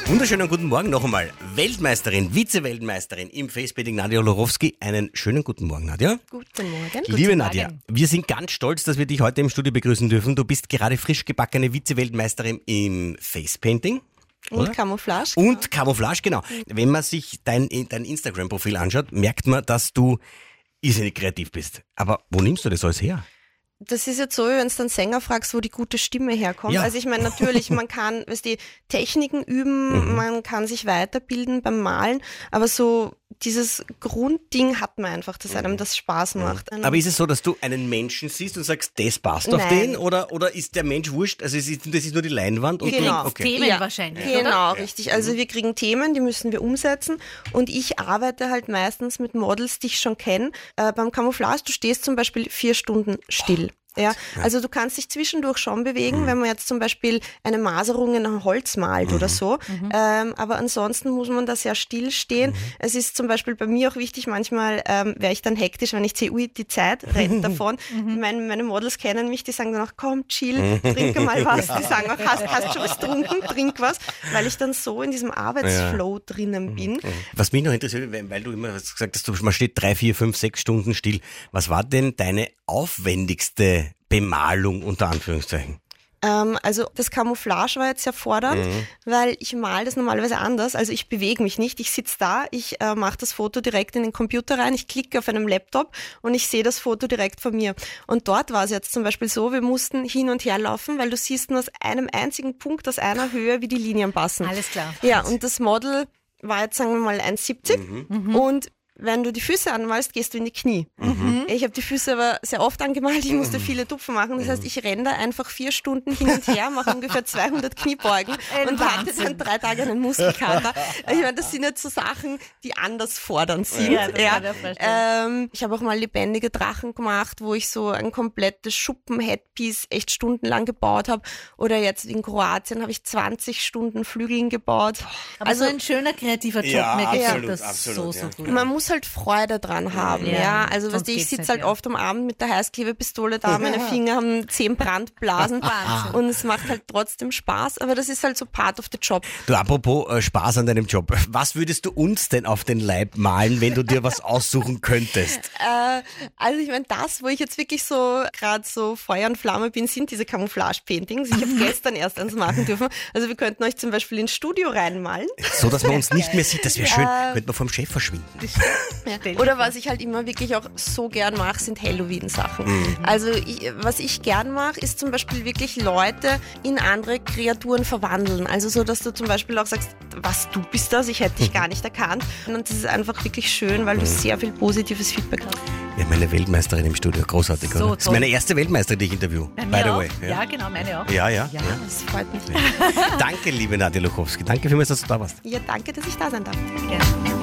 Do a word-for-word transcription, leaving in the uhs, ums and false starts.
Wunderschönen guten Morgen noch einmal. Weltmeisterin, Vize-Weltmeisterin im Facepainting Nadja Olorowski. Einen schönen guten Morgen, Nadja. Guten Morgen. Liebe guten Nadja, Morgen. wir sind ganz stolz, dass wir dich heute im Studio begrüßen dürfen. Du bist gerade frisch gebackene Vize-Weltmeisterin im Facepainting. Und Oder? Camouflage. Und Camouflage, genau. Wenn man sich dein, dein Instagram-Profil anschaut, merkt man, dass du irrsinnig kreativ bist. Aber wo nimmst du das alles her? Das ist jetzt so, wenn du dann Sänger fragst, wo die gute Stimme herkommt. Ja. Also ich meine, natürlich, man kann, weißt du, Techniken üben, Mhm. man kann sich weiterbilden beim Malen, aber so dieses Grundding hat man einfach, dass einem das Spaß macht. Aber ist es so, dass du einen Menschen siehst und sagst, das passt auf Nein. den? Oder, oder ist der Mensch wurscht? Also es ist, das ist nur die Leinwand? Und Genau. Okay. Themen Ja, wahrscheinlich, Genau, oder? richtig. Also wir kriegen Themen, die müssen wir umsetzen und ich arbeite halt meistens mit Models, die ich schon kenne. Äh, beim Camouflage, du stehst zum Beispiel vier Stunden still. Ja, also du kannst dich zwischendurch schon bewegen, wenn man jetzt zum Beispiel eine Maserung in ein Holz malt oder so. Ähm, aber ansonsten muss man da sehr still stehen. Es ist zum Beispiel bei mir auch wichtig, manchmal ähm, wäre ich dann hektisch, wenn ich sehe, ui, die Zeit rennt davon. Meine, meine Models kennen mich, die sagen dann auch, komm, chill, trink mal was. Die sagen auch, hast, hast schon was getrunken, trink was. Weil ich dann so in diesem Arbeitsflow drinnen bin. Was mich noch interessiert, weil weil du immer gesagt hast, du- man steht drei, vier, fünf, sechs Stunden still. Was war denn deine aufwendigste Bemalung unter Anführungszeichen? Ähm, also das Camouflage war jetzt sehr fordernd, weil ich male das normalerweise anders. Also ich bewege mich nicht, ich sitze da, ich äh, mache das Foto direkt in den Computer rein, ich klicke auf einem Laptop und ich sehe das Foto direkt vor mir. Und dort war es jetzt zum Beispiel so, wir mussten hin und her laufen, weil du siehst nur aus einem einzigen Punkt, aus einer Höhe, wie die Linien passen. Alles klar. Ja, und das Model war jetzt, sagen wir mal, eins siebzig und wenn du die Füße anmalst, gehst du in die Knie. Ich habe die Füße aber sehr oft angemalt, ich musste viele Tupfen machen. Das heißt, ich renne da einfach vier Stunden hin und her, mache ungefähr zweihundert Kniebeugen Ein und hatte Wahnsinn. dann drei Tage einen Muskelkater. Ich meine, das sind jetzt so Sachen, die anders fordernd sind. Ja, das kann ich vorstellen. Ähm, ich habe auch mal lebendige Drachen gemacht, wo ich so ein komplettes Schuppen-Headpiece echt stundenlang gebaut habe. Oder jetzt in Kroatien habe ich zwanzig Stunden Flügeln gebaut. Aber so ein schöner kreativer Job, Ja, mir gefällt absolut, das absolut, so, ja. so gut. Man muss halt Freude dran haben, ja. Ja, Also sonst weißt du, ich geht's sitze nicht, halt ja. oft am Abend mit der Heißklebepistole da, meine Finger haben zehn Brandblasen Wahnsinn. und es macht halt trotzdem Spaß, aber das ist halt so part of the job. Du, apropos äh, Spaß an deinem Job. Was würdest du uns denn auf den Leib malen, wenn du dir was aussuchen könntest? Äh, also ich meine, das, wo ich jetzt wirklich so gerade so Feuer und Flamme bin, sind diese Camouflage-Paintings. Ich habe gestern erst eins machen dürfen. Also wir könnten euch zum Beispiel ins Studio reinmalen. So, dass man uns nicht mehr sieht, das wäre schön. Äh, Könnte man vom Chef verschwinden. Ja. Oder was ich halt immer wirklich auch so gern mache, sind Halloween-Sachen. Also ich, was ich gern mache, ist zum Beispiel wirklich Leute in andere Kreaturen verwandeln. Also so, dass du zum Beispiel auch sagst, was, du bist das, ich hätte dich gar nicht erkannt. Und das ist einfach wirklich schön, weil du sehr viel positives Feedback hast. Ja, meine Weltmeisterin im Studio, großartig, So oder? Das ist toll. meine erste Weltmeisterin, die ich interview. Bei By mir the auch. way. Ja, genau, meine auch. Ja, ja. Ja. ja. Das freut mich. Danke, liebe Nadja Olorowski. Danke vielmals, dass du da warst. Ja, danke, dass ich da sein darf. Gerne.